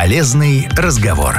Полезный разговор.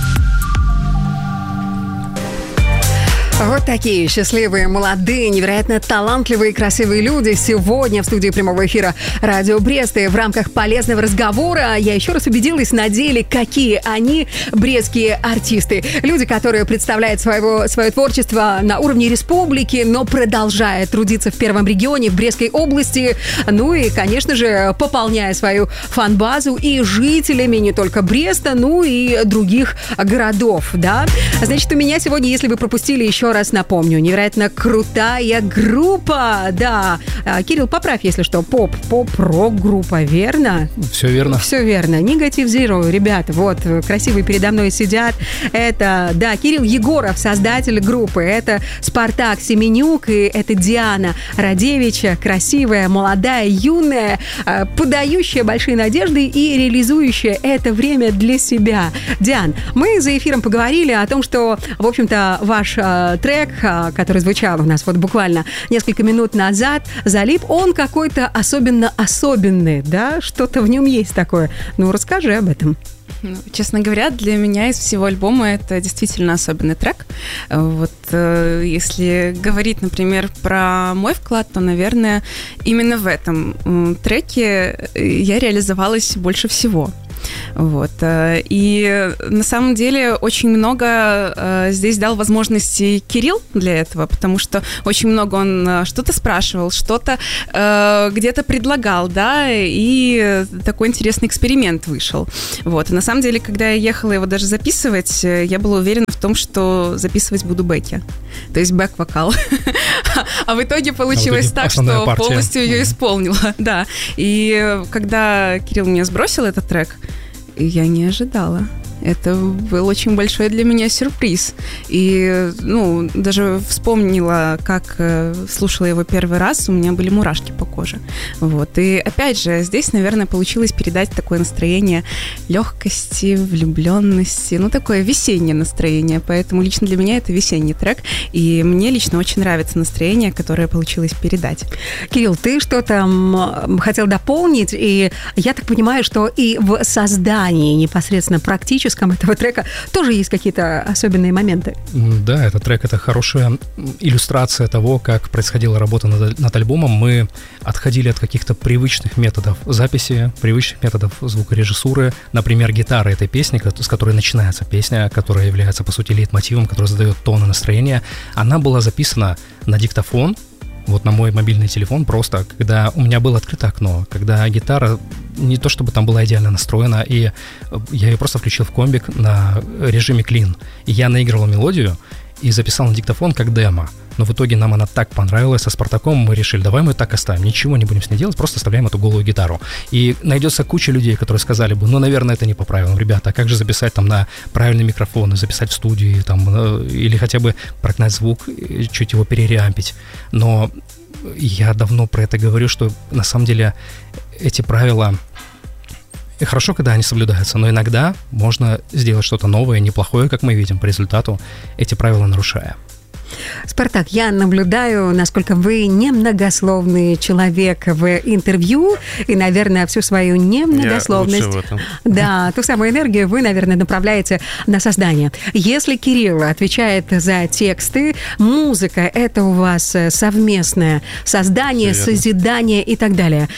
Вот такие счастливые, молодые, невероятно талантливые и красивые люди сегодня в студии прямого эфира Радио Брест. И в рамках полезного разговора я еще раз убедилась на деле, какие они брестские артисты. Люди, которые представляют свое творчество на уровне республики, но продолжая трудиться в первом регионе, в Брестской области. Ну и, конечно же, пополняя свою фан-базу и жителями не только Бреста, но и других городов, да. Значит, у меня сегодня, если вы пропустили, еще раз напомню, невероятно крутая группа, да. Кирилл, поправь, если что, поп-рок-группа, верно? Все верно. Все верно. Negative Zero, ребята, вот, красивые передо мной сидят. Это, да, Кирилл Егоров, создатель группы. Это Спартак Семенюк, и это Диана Радевича, красивая, молодая, юная, подающая большие надежды и реализующая это время для себя. Диан, мы за эфиром поговорили о том, что, в общем-то, ваш трек, который звучал у нас вот буквально несколько минут назад, «Залип», он какой-то особенно особенный, да? Что-то в нем есть такое. Ну, расскажи об этом. Честно говоря, для меня из всего альбома это действительно особенный трек. Вот если говорить, например, про мой вклад, то, наверное, именно в этом треке я реализовалась больше всего. Вот. И на самом деле очень много здесь дал возможностей Кирилл для этого, потому что очень много он что-то спрашивал, что-то где-то предлагал, да, и такой интересный эксперимент вышел. Вот. И на самом деле, когда я ехала его даже записывать, я была уверена в том, что записывать буду бэки, то есть бэк-вокал. А в итоге получилось так, что полностью ее исполнила. Да. И когда Кирилл мне сбросил этот трек, я не ожидала. Это был очень большой для меня сюрприз. И, даже вспомнила, как слушала его первый раз, у меня были мурашки по коже. Вот. И опять же, здесь, наверное, получилось передать такое настроение легкости, влюбленности, такое весеннее настроение. Поэтому лично для меня это весенний трек. И мне лично очень нравится настроение, которое получилось передать. Кирилл, ты что-то хотел дополнить, и я так понимаю, что и в создании непосредственно практически этого трека тоже есть какие-то особенные моменты. Да, этот трек — это хорошая иллюстрация того, как происходила работа над альбомом. Мы отходили от каких-то привычных методов записи, привычных методов звукорежиссуры. Например, гитара этой песни, с которой начинается песня, которая является, по сути, лейтмотивом, который задает тон и настроение, она была записана на диктофон, вот на мой мобильный телефон, просто когда у меня было открыто окно, когда гитара не то чтобы там была идеально настроена, и я ее просто включил в комбик на режиме клин, и я наигрывал мелодию и записал на диктофон как демо. Но в итоге нам она так понравилась, со Спартаком мы решили, давай мы так оставим, ничего не будем с ней делать, просто оставляем эту голую гитару. И найдется куча людей, которые сказали бы, наверное, это не по правилам, ребята, а как же записать там на правильный микрофон, записать в студии, там, или хотя бы прогнать звук, чуть его перереампить. Но я давно про это говорю, что на самом деле эти правила... И хорошо, когда они соблюдаются, но иногда можно сделать что-то новое, неплохое, как мы видим, по результату, эти правила нарушая. Спартак, я наблюдаю, насколько вы немногословный человек в интервью, и, наверное, всю свою немногословность, да, ту самую энергию вы, наверное, направляете на создание. Если Кирилл отвечает за тексты, музыка — это у вас совместное создание, созидание и так далее.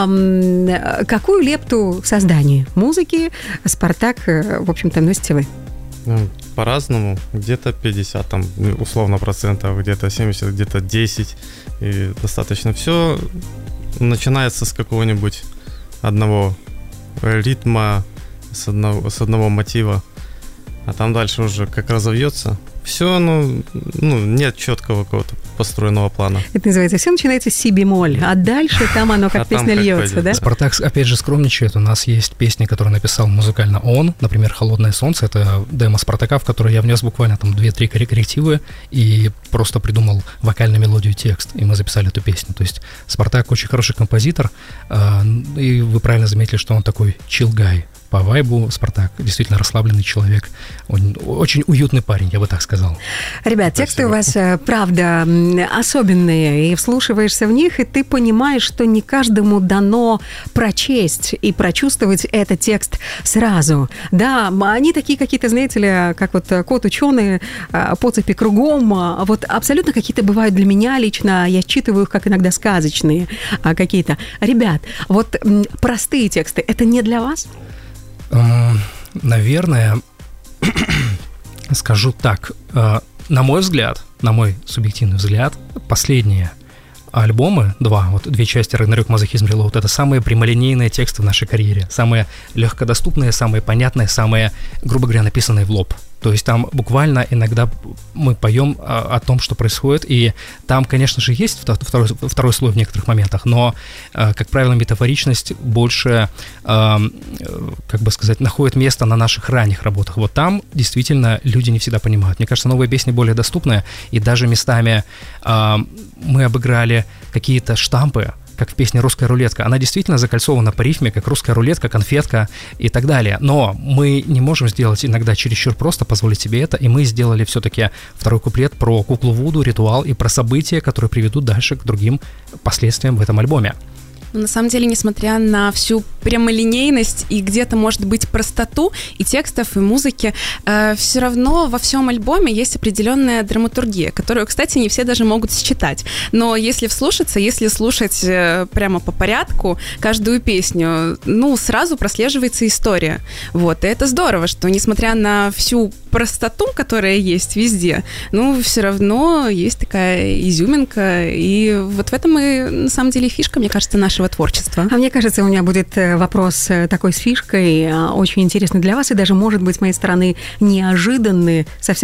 Какую лепту в создании музыки, Спартак, в общем-то, носите вы? По-разному, где-то 50, там, условно, процентов, где-то 70, где-то 10, и достаточно. Все начинается с какого-нибудь одного ритма, с одного мотива, а там дальше уже как разовьется. Все, нет четкого какого-то построенного плана. Это называется, все начинается с си-бемоль, а дальше там оно как песня льется, да? Спартак, опять же, скромничает. У нас есть песни, которые написал музыкально он, например, «Холодное солнце». Это демо Спартака, в которой я внес буквально там 2-3 коррективы и просто придумал вокальную мелодию и текст, и мы записали эту песню. То есть Спартак очень хороший композитор, и вы правильно заметили, что он такой chill guy. по вайбу Спартак действительно расслабленный человек, он очень уютный парень, я бы так сказал. Ребят, тексты у вас, правда, особенные, и вслушиваешься в них, и ты понимаешь, что не каждому дано прочесть и прочувствовать этот текст сразу. Да, они такие какие-то, знаете ли, как вот кот-ученый, по цепи кругом, вот абсолютно какие-то бывают для меня лично, я считываю их как иногда сказочные какие-то. Ребят, вот простые тексты, это не для вас? Наверное, скажу так, на мой взгляд, на мой субъективный взгляд, последние альбомы, две части «Рагнарёк», «Мазохизм», «Релоуд» — это самые прямолинейные тексты в нашей карьере, самые легкодоступные, самые понятные, самые, грубо говоря, написанные в лоб. То есть там буквально иногда мы поем о том, что происходит, и там, конечно же, есть второй слой в некоторых моментах, но, как правило, метафоричность больше, как бы сказать, находит место на наших ранних работах. Вот там действительно люди не всегда понимают. Мне кажется, новые песни более доступны, и даже местами мы обыграли какие-то штампы, как в песне «Русская рулетка». Она действительно закольцована по рифме, как русская рулетка, конфетка и так далее. Но мы не можем сделать иногда чересчур просто, позволить себе это, и мы сделали все-таки второй куплет про куклу Вуду, ритуал и про события, которые приведут дальше к другим последствиям в этом альбоме. На самом деле, несмотря на всю прямолинейность и где-то, может быть, простоту и текстов, и музыки, все равно во всем альбоме есть определенная драматургия, которую, кстати, не все даже могут считать. Но если вслушаться, если слушать прямо по порядку каждую песню, сразу прослеживается история. Вот. И это здорово, что, несмотря на всю простоту, которая есть везде, все равно есть такая изюминка. И вот в этом и, на самом деле, фишка, мне кажется, нашего творчества. А мне кажется, у меня будет вопрос такой с фишкой, очень интересный для вас, и даже, может быть, с моей стороны, неожиданный, совсем